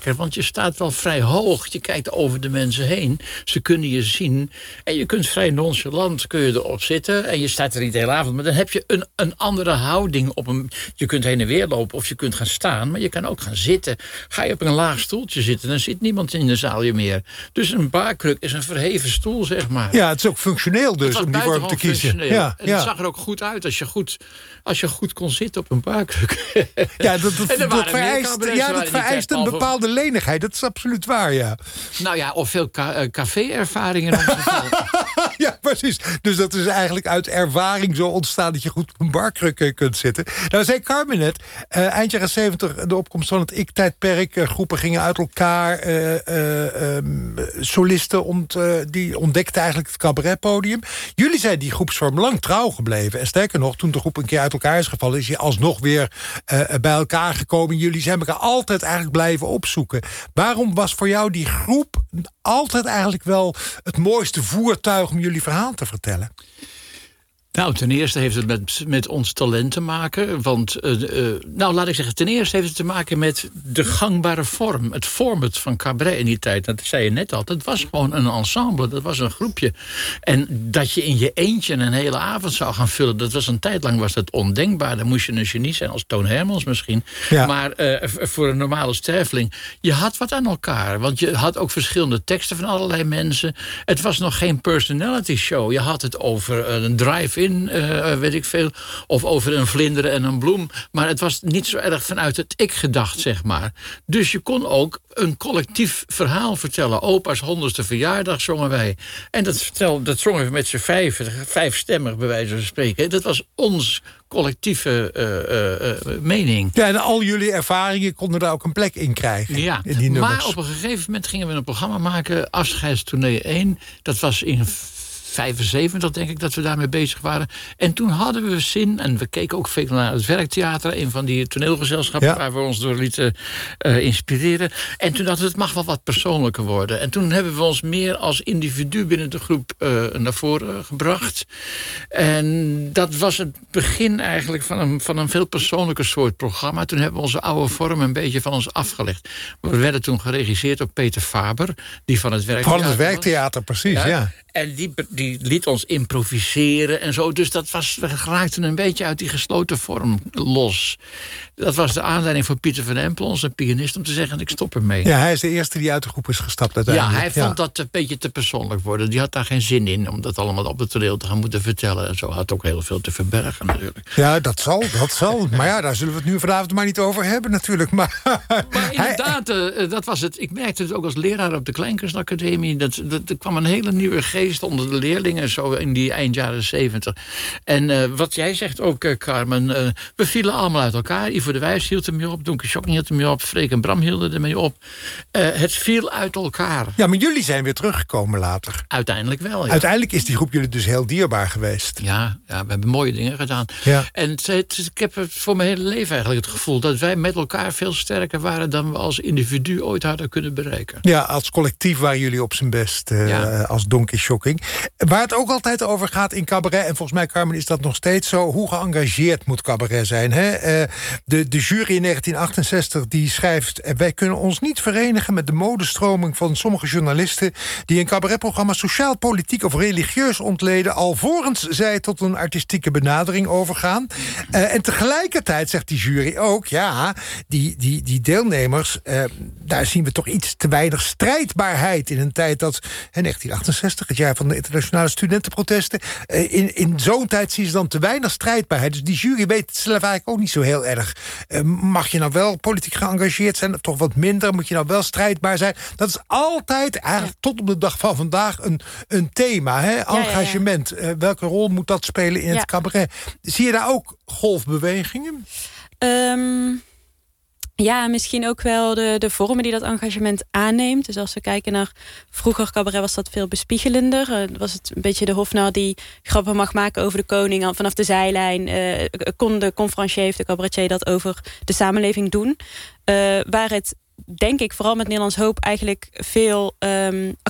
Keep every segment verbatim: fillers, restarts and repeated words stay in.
lekker, want je staat wel vrij hoog. Je kijkt over de mensen heen. Ze kunnen je zien. En je kunt vrij nonchalant kun je erop zitten. En je staat er niet de hele avond. Maar dan heb je een, een andere houding. Op een, je kunt heen en weer lopen of je kunt gaan staan. Maar je kan ook gaan zitten. Ga je op een laag stoeltje zitten, dan zit niemand in de zaal meer. Dus een barkruk is een verheven stoel, zeg maar. Ja, het is ook functioneel dus om die vorm te kiezen. Ja, en ja. Het zag er ook goed uit als je goed, als je goed kon zitten op een barkruk. Ja, dat, dat, dat vereist, ja, dat vereist een bepaalde lenigheid. Dat is absoluut waar, ja. Nou ja, of veel ca- uh, café-ervaring in ons geval. Ja, precies. Dus dat is eigenlijk uit ervaring zo ontstaan dat je goed op een barkruk uh, kunt zitten. Nou, zei Carmen net, uh, eind jaren zeventig, de opkomst van het ik-tijdperk. Uh, groepen gingen uit elkaar. Uh, uh, um, solisten ont, uh, die ontdekten eigenlijk het cabaretpodium. Jullie zijn die groepsvorm lang trouw gebleven. En sterker nog, toen de groep een keer uit elkaar is gevallen, is je alsnog weer uh, bij elkaar gekomen. Jullie zijn elkaar altijd eigenlijk blijven opzoeken. Waarom was voor jou die groep altijd eigenlijk wel het mooiste voertuig om jullie verhaal te vertellen? Nou, ten eerste heeft het met, met ons talent te maken. Want, uh, uh, nou, laat ik zeggen, ten eerste heeft het te maken met de gangbare vorm. Het format van cabaret in die tijd. Dat zei je net al. Dat was gewoon een ensemble. Dat was een groepje. En dat je in je eentje een hele avond zou gaan vullen, dat was een tijd lang was dat ondenkbaar. Dan moest je een genie zijn als Toon Hermans misschien. Ja. Maar uh, voor een normale sterveling, je had wat aan elkaar. Want je had ook verschillende teksten van allerlei mensen. Het was nog geen personality show. Je had het over een drive-in. Uh, weet ik veel, of over een vlinder en een bloem. Maar het was niet zo erg vanuit het ik gedacht, zeg maar. Dus je kon ook een collectief verhaal vertellen. Opa's honderdste verjaardag zongen wij. En dat, vertel, dat zongen we met z'n vijf, vijfstemmig bij wijze van spreken. Dat was ons collectieve uh, uh, uh, mening. Ja, en al jullie ervaringen konden daar ook een plek in krijgen. Ja, in die maar op een gegeven moment gingen we een programma maken, Afscheidstournee één. Dat was in vijfenzeventig, denk ik, dat we daarmee bezig waren. En toen hadden we zin, en we keken ook veel naar het Werktheater, een van die toneelgezelschappen, ja, waar we ons door lieten uh, inspireren. En toen dachten we, het mag wel wat persoonlijker worden. En toen hebben we ons meer als individu binnen de groep uh, naar voren gebracht. En dat was het begin eigenlijk van een, van een veel persoonlijker soort programma. Toen hebben we onze oude vorm een beetje van ons afgelegd. We werden toen geregisseerd door Peter Faber, die van het Werktheater Van het Werktheater, precies, ja. ja. En die, die liet ons improviseren en zo. Dus dat was, we raakten een beetje uit die gesloten vorm los. Dat was de aanleiding voor Pieter van Empel, onze pianist, om te zeggen, ik stop ermee. Ja, hij is de eerste die uit de groep is gestapt uiteindelijk. Ja, hij ja. vond dat een beetje te persoonlijk worden. Die had daar geen zin in om dat allemaal op het toneel te gaan moeten vertellen. En zo had ook heel veel te verbergen natuurlijk. Ja, dat zal, dat zal. Maar ja, daar zullen we het nu vanavond maar niet over hebben natuurlijk. Maar, maar inderdaad, uh, dat was het. Ik merkte het ook als leraar op de Kleinkunstacademie. Dat, dat, er kwam een hele nieuwe geest onder de leerlingen, zo in die eind jaren zeventig. En uh, wat jij zegt ook, uh, Carmen, uh, we vielen allemaal uit elkaar. Ivo de Wijs hield ermee op, Donke Schokking hield ermee op, Freek en Bram hielden ermee op. Uh, het viel uit elkaar. Ja, maar jullie zijn weer teruggekomen later. Uiteindelijk wel, ja. Uiteindelijk is die groep jullie dus heel dierbaar geweest. Ja, ja, we hebben mooie dingen gedaan. Ja. En het, het, ik heb het voor mijn hele leven eigenlijk het gevoel dat wij met elkaar veel sterker waren dan we als individu ooit hadden kunnen bereiken. Ja, als collectief waren jullie op zijn best, uh, ja. als Donke Schokking. Waar het ook altijd over gaat in cabaret, en volgens mij, Carmen, is dat nog steeds zo, hoe geëngageerd moet cabaret zijn. Hè? Uh, de, de jury in negentien achtenzestig die schrijft, wij kunnen ons niet verenigen met de modestroming van sommige journalisten die een cabaretprogramma sociaal, politiek of religieus ontleden, alvorens zij tot een artistieke benadering overgaan. Uh, en tegelijkertijd zegt die jury ook, ja, die, die, die deelnemers, uh, daar zien we toch iets te weinig strijdbaarheid in een tijd dat, in negentien achtenzestig, het jaar van de internationale studentenprotesten, uh, in, in zo'n tijd zien ze dan te weinig strijdbaarheid. Dus die jury weet het zelf eigenlijk ook niet zo heel erg. Uh, mag je nou wel politiek geëngageerd zijn, of toch wat minder? Moet je nou wel strijdbaar zijn? Dat is altijd, eigenlijk ja. tot op de dag van vandaag, een, een thema. Hè? Engagement. Ja, ja, ja. Uh, welke rol moet dat spelen in ja. het cabaret? Zie je daar ook golfbewegingen? Um... Ja, misschien ook wel de, de vormen die dat engagement aanneemt. Dus als we kijken naar vroeger cabaret was dat veel bespiegelender. Uh, was het een beetje de hofnar die grappen mag maken over de koning vanaf de zijlijn. Uh, kon de conferencier of de cabaretier dat over de samenleving doen. Uh, waar het, denk ik, vooral met Nederlands Hoop eigenlijk veel um,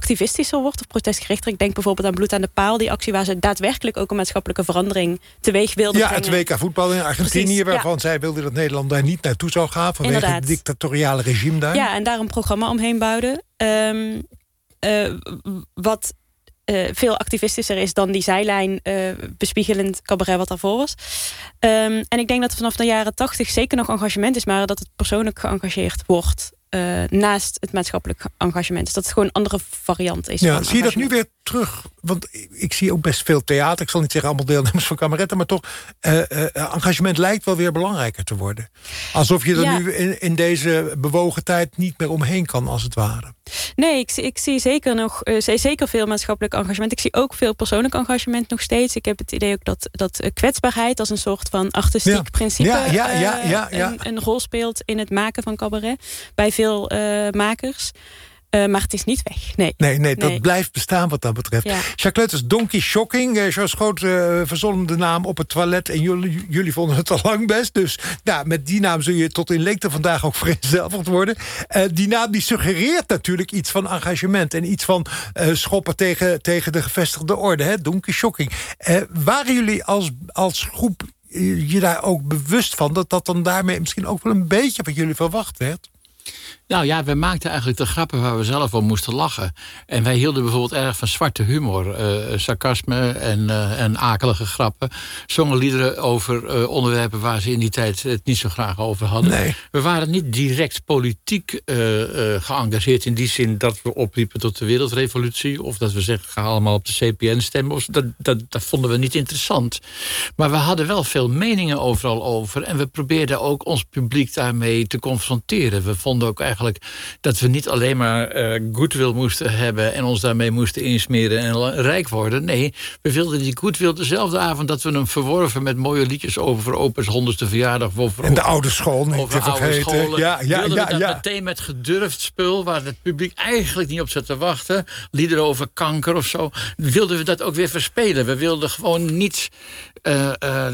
activistischer wordt of protestgerichter. Ik denk bijvoorbeeld aan Bloed aan de Paal, die actie waar ze daadwerkelijk ook een maatschappelijke verandering teweeg wilden ja, brengen. Ja, het W K voetbal in Argentinië, Precies, waarvan ja. zij wilde dat Nederland daar niet naartoe zou gaan vanwege Inderdaad. het dictatoriale regime daar. Ja, en daar een programma omheen bouwden. Um, uh, wat uh, veel activistischer is dan die zijlijn uh, bespiegelend cabaret wat daarvoor was. Um, en ik denk dat er vanaf de jaren tachtig zeker nog engagement is, maar dat het persoonlijk geëngageerd wordt. Uh, naast het maatschappelijk engagement. Dus dat het gewoon een andere variant is. Ja, zie je dat nu weer terug? Want ik zie ook best veel theater. Ik zal niet zeggen allemaal deelnemers van kameretten, maar toch, uh, uh, engagement lijkt wel weer belangrijker te worden. Alsof je er ja. nu in, in deze bewogen tijd niet meer omheen kan, als het ware. Nee, ik, ik zie zeker nog uh, zeker veel maatschappelijk engagement. Ik zie ook veel persoonlijk engagement nog steeds. Ik heb het idee ook dat, dat uh, kwetsbaarheid als een soort van artistiek ja. principe ja, ja, ja, ja, ja, ja. Een, een rol speelt in het maken van cabaret. Bij veel uh, makers. Uh, maar het is niet weg. Nee, nee, nee dat nee. blijft bestaan wat dat betreft. Ja. Jacques Leuters, Donkey Shocking. Uh, George Schoot uh, verzonnen de naam op het toilet. En jullie, jullie vonden het al lang best. Dus nou, met die naam zul je tot in lengte vandaag ook vereenzelvigd worden. Uh, die naam die suggereert natuurlijk iets van engagement. En iets van uh, schoppen tegen, tegen de gevestigde orde. Hè? Donkey Shocking. Uh, waren jullie als, als groep je daar ook bewust van? Dat dat dan daarmee misschien ook wel een beetje wat jullie verwacht werd? Nou ja, we maakten eigenlijk de grappen waar we zelf om moesten lachen. En wij hielden bijvoorbeeld erg van zwarte humor. Uh, sarcasme en, uh, en akelige grappen. Zongen liederen over uh, onderwerpen waar ze in die tijd het niet zo graag over hadden. Nee. We waren niet direct politiek uh, uh, geëngageerd in die zin dat we opriepen tot de wereldrevolutie. Of dat we zeggen, ga allemaal op de C P N stemmen. Of dat, dat, dat vonden we niet interessant. Maar we hadden wel veel meningen overal over. En we probeerden ook ons publiek daarmee te confronteren. We vonden ook eigenlijk dat we niet alleen maar uh, goodwill moesten hebben en ons daarmee moesten insmeren en rijk worden. Nee, we wilden die goodwill dezelfde avond dat we hem verworven met mooie liedjes over opa's honderdste verjaardag. Over, en de oude school niet over te oude scholen. Ja, ja, wilden ja, we dat ja. meteen met gedurfd spul, waar het publiek eigenlijk niet op zat te wachten. Liederen over kanker of zo. Wilden we dat ook weer verspelen. We wilden gewoon niet uh, uh,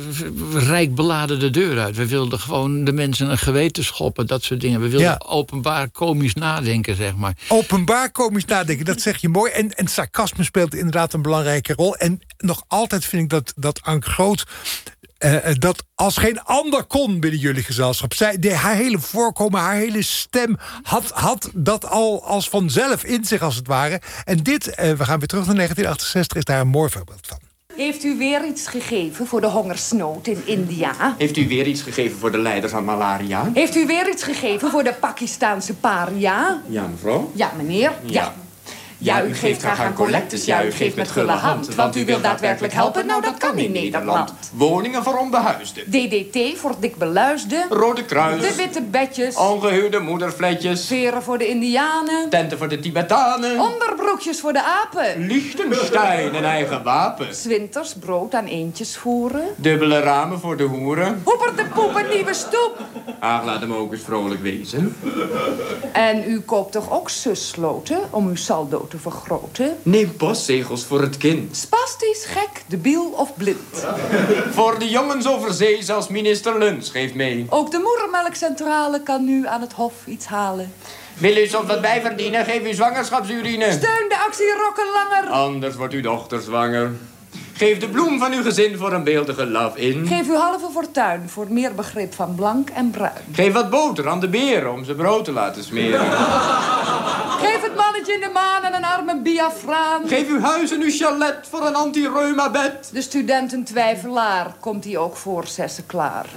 rijk beladen de deur uit. We wilden gewoon de mensen een geweten schoppen. Dat soort dingen. We wilden ja. openbaar komisch nadenken, zeg maar. Openbaar komisch nadenken, dat zeg je mooi. En, en sarcasme speelt inderdaad een belangrijke rol. En nog altijd vind ik dat, dat Ank Groot Uh, dat als geen ander kon binnen jullie gezelschap. Zij, de, haar hele voorkomen, haar hele stem had, had dat al als vanzelf in zich, als het ware. En dit, uh, we gaan weer terug naar negentien achtenzestig, is daar een mooi voorbeeld van. Heeft u weer iets gegeven voor de hongersnood in India? Heeft u weer iets gegeven voor de lijder van malaria? Heeft u weer iets gegeven voor de Pakistaanse paria? Ja, mevrouw. Ja, meneer. Ja. ja. Ja, u geeft graag aan collectes, ja, u geeft met gulle hand. Want u wilt daadwerkelijk helpen, nou dat kan in Nederland. Woningen voor onbehuisden. D D T voor dik beluisden. Rode Kruis. De witte bedjes. Ongehuwde moederfletjes. Veren voor de Indianen. Tenten voor de Tibetanen. Onderbroekjes voor de apen. Liechtenstein, een eigen wapen. 's Winters brood aan eendjes voeren. Dubbele ramen voor de hoeren. Hoeper de poep een nieuwe stoep. Ach, laat hem ook eens vrolijk wezen. En u koopt toch ook zusloten om uw saldo te vergroten? Neem postzegels voor het kind. Spastisch, gek, debiel of blind. Voor de jongens over zee, zelfs minister Luns geeft mee. Ook de moedermelkcentrale kan nu aan het hof iets halen. Wil u soms wat bijverdienen? Geef u zwangerschapsurine. Steun de actie Rokkenlanger. Anders wordt uw dochter zwanger. Geef de bloem van uw gezin voor een beeldige love in. Geef uw halve fortuin voor meer begrip van blank en bruin. Geef wat boter aan de beren om ze brood te laten smeren. Geef het mannetje in de maan en een arme biafraan. Geef uw huis en uw chalet voor een anti-reuma-bed. De studententwijfelaar komt die ook voor zessen klaar.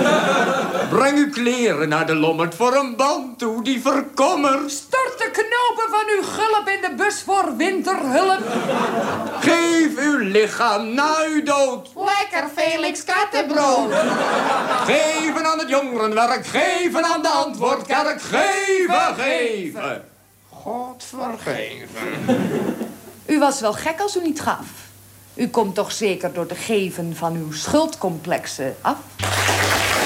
Breng uw kleren naar de lommerd voor een band toe die verkommert. Stort de knopen van uw gulp in de bus voor winterhulp. Geef uw lichaam na uw dood. Lekker Felix kattenbrood. Geven aan het jongerenwerk, geven aan de antwoordkerk. Geven, geven. God vergeven. U was wel gek als u niet gaf. U komt toch zeker door de geven van uw schuldcomplexen af?